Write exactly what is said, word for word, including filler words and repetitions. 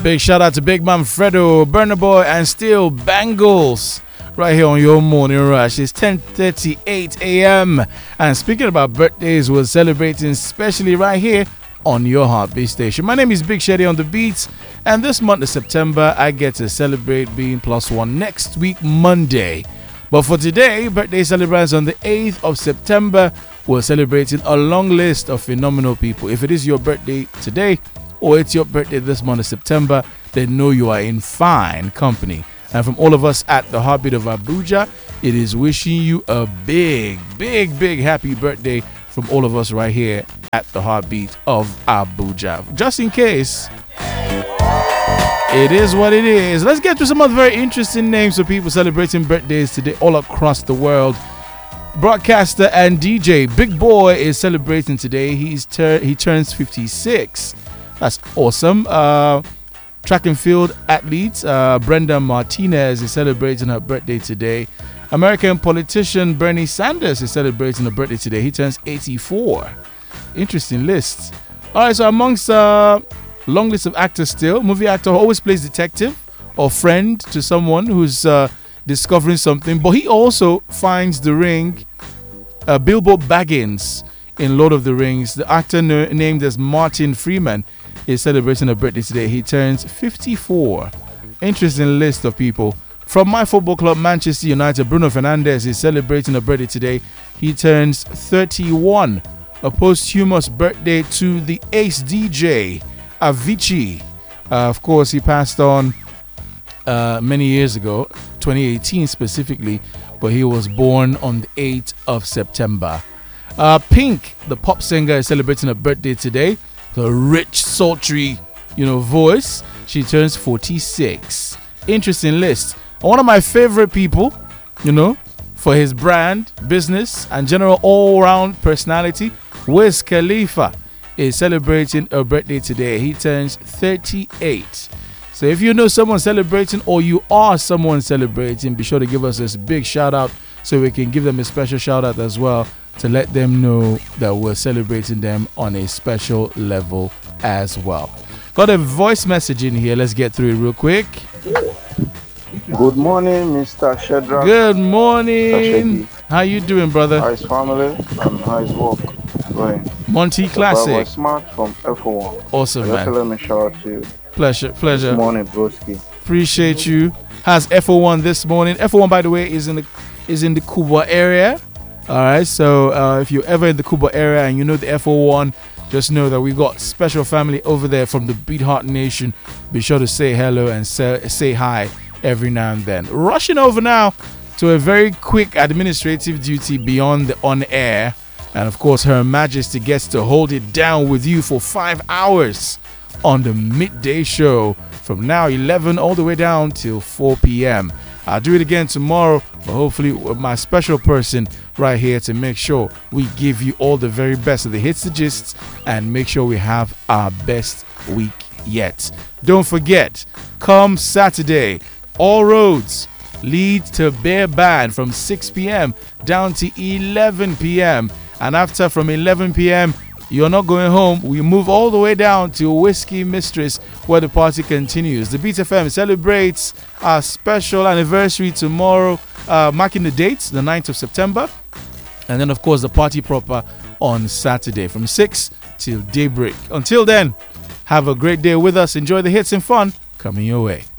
Big shout out to Big Man Fredo, Burner Boy, and Steel Bangles. Right here on your morning rush. It's ten thirty-eight a.m. And speaking about birthdays, we're celebrating especially right here on your heartbeat station. My name is Big Shady on the beats, and this month of September I get to celebrate being plus one next week Monday. But for today, birthday celebrants on the eighth of September, we're celebrating a long list of phenomenal people. If it is your birthday today or it's your birthday this month of September, then know you are in fine company. And from all of us at the Heartbeat of Abuja, it is wishing you a big, big, big happy birthday from all of us right here at the Heartbeat of Abuja. Just in case, it is what it is. Let's get to some other very interesting names of people celebrating birthdays today all across the world. Broadcaster and D J Big Boy is celebrating today. He's tur- he turns fifty-six. That's awesome. Uh... Track and field athlete uh, Brenda Martinez is celebrating her birthday today. American politician Bernie Sanders is celebrating her birthday today. He turns eighty-four. Interesting list. All right, so amongst uh, long list of actors still, movie actor who always plays detective or friend to someone who's uh, discovering something, but he also finds the ring. Uh, Bilbo Baggins in Lord of the Rings. The actor no- named as Martin Freeman is celebrating a birthday today. He turns fifty-four. Interesting list of people. From my football club, Manchester United, Bruno Fernandes is celebrating a birthday today. He turns thirty-one. A posthumous birthday to the ace D J, Avicii. Uh, of course, he passed on uh, many years ago, twenty eighteen specifically, but he was born on the eighth of September. Uh, Pink, the pop singer, is celebrating a birthday today. The rich, sultry, you know, voice. She turns forty-six. Interesting list. And one of my favorite people, you know, for his brand, business, and general all-round personality, Wiz Khalifa is celebrating a birthday today. He turns thirty-eight. So if you know someone celebrating or you are someone celebrating, be sure to give us this big shout out so we can give them a special shout out as well, to let them know that we're celebrating them on a special level as well. Got a voice message in here. Let's get through it real quick. Good morning, Mister Shedrack. Good morning. How you doing, brother? How's family and how's work going? Monty Classic. Smart from F O one. Awesome, man. Let me shout out to you. Pleasure, pleasure. Good morning, broski. Appreciate you. How's F O one this morning? F O one, by the way, is in the is in the Kubwa area. All right, so uh, if you're ever in the Kubwa area and you know the F O one, just know that we got special family over there from the Beat Heart Nation. Be sure to say hello and say, say hi every now and then. Rushing over now to a very quick administrative duty beyond the on-air. And of course, Her Majesty gets to hold it down with you for five hours on the midday show from now eleven all the way down till four p.m. I'll do it again tomorrow, but hopefully with my special person right here to make sure we give you all the very best of the hits, the gists, and make sure we have our best week yet. Don't forget, come Saturday, all roads lead to Bear Band from six p.m. down to eleven p.m. And after from eleven p.m., you're not going home. We move all the way down to Whiskey Mistress, where the party continues. The Beat F M celebrates our special anniversary tomorrow, uh, marking the dates, the ninth of September. And then, of course, the party proper on Saturday from six till daybreak. Until then, have a great day with us. Enjoy the hits and fun coming your way.